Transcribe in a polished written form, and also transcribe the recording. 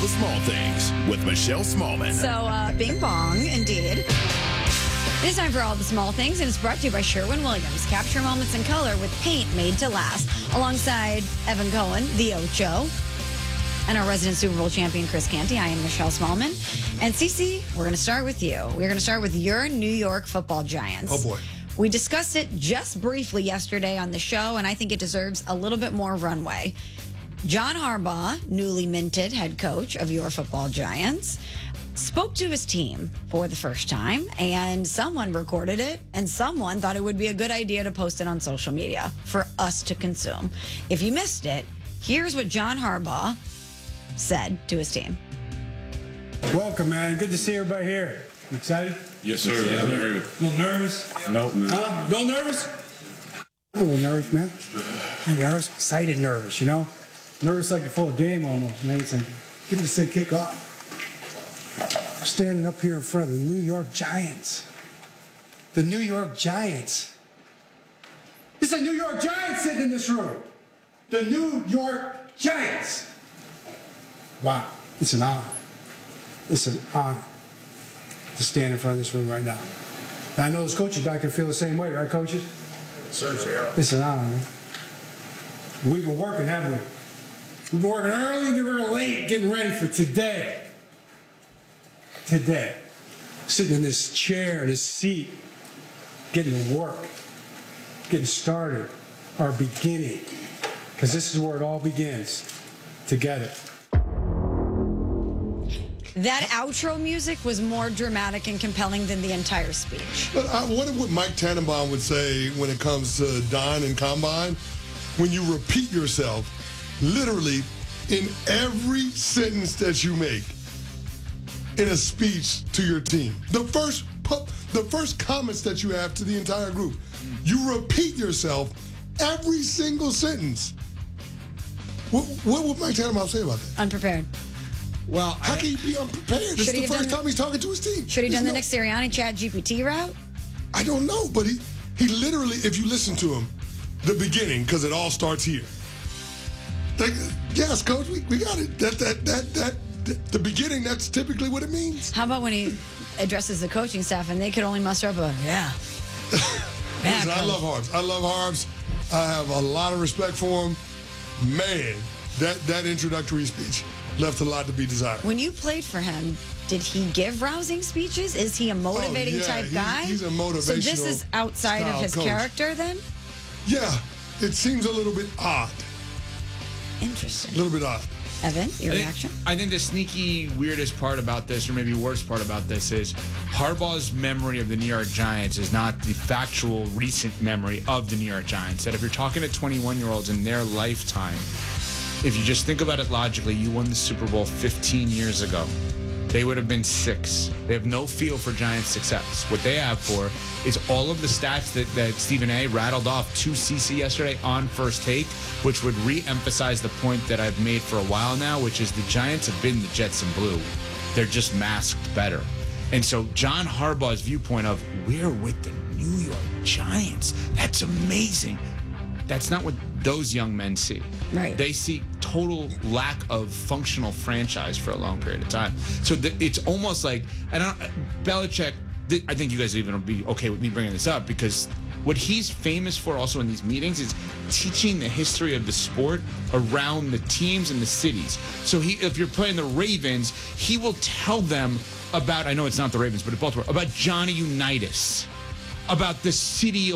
the small things with Michelle Smallman. So, bing bong, indeed. It is time for All the Small Things, and it's brought to you by Sherwin-Williams. Capture moments in color with paint made to last. Alongside Evan Cohen, the Ocho, and our resident Super Bowl champion, Chris Canty. I am Michelle Smallman. And Cece, we're going to start with you. We're going to start with your New York Football Giants. Oh, boy. We discussed it just briefly yesterday on the show, and I think it deserves a little bit more runway. John Harbaugh, newly minted head coach of your Football Giants, spoke to his team for the first time, and someone recorded it, and someone thought it would be a good idea to post it on social media for us to consume. If you missed it, here's what John Harbaugh said to his team. Welcome, man. Good to see everybody here. You excited? Yes, sir. Yeah, A little nervous? Nope. Huh? A little nervous? I'm a little nervous, man. I'm nervous, excited nervous, you know? Nervous like before a game almost, man. It's like, get this thing kick off. I'm standing up here in front of the New York Giants. The New York Giants. It's the New York Giants sitting in this room. The New York Giants. Wow, it's an honor. It's an honor to stand in front of this room right now. And I know those coaches back there feel the same way, right, coaches? Sir. It's an honor, man. We've been working, haven't we? We've been working early and we're late getting ready for today. Today. Sitting in this chair, this seat, getting to work, getting started, our beginning. Because this is where it all begins, together. That outro music was more dramatic and compelling than the entire speech. But I wonder what Mike Tannenbaum would say when it comes to Don and Combine. When you repeat yourself, literally, in every sentence that you make in a speech to your team. The first comments that you have to the entire group, you repeat yourself every single sentence. What would Mike Tannenbaum say about that? Unprepared. Well, how can he be unprepared? This is the first time he's talking to his team. Should he done the Nick Sirianni Chat GPT route? I don't know, but he literally, if you listen to him, the beginning, because it all starts here. Yes, coach, we got it. The beginning, that's typically what it means. How about when he addresses the coaching staff and they could only muster up a, yeah. Listen, I love Harbs. I love Harbs. I have a lot of respect for him. Man, that introductory speech left a lot to be desired. When you played for him, did he give rousing speeches? Is he a motivating type guy? He's a motivational. So this is outside of his coach. character then? Yeah, it seems a little bit odd. Interesting. A little bit odd. Evan, your reaction? I think the sneaky weirdest part about this, or maybe worst part about this, is Harbaugh's memory of the New York Giants is not the factual recent memory of the New York Giants. That if you're talking to 21-year-olds in their lifetime, if you just think about it logically, you won the Super Bowl 15 years ago. They would have been 6. They have no feel for Giants' success. What they have for is all of the stats that Stephen A. rattled off to CC yesterday on First Take, which would re-emphasize the point that I've made for a while now, which is the Giants have been the Jets in blue. They're just masked better. And so John Harbaugh's viewpoint of, we're with the New York Giants, that's amazing. That's not what those young men see. Right. They see total lack of functional franchise for a long period of time. So it's almost like, Belichick, I think you guys even will be okay with me bringing this up, because what he's famous for also in these meetings is teaching the history of the sport around the teams and the cities. So if you're playing the Ravens, he will tell them about, I know it's not the Ravens, but at Baltimore, about Johnny Unitas, about the city of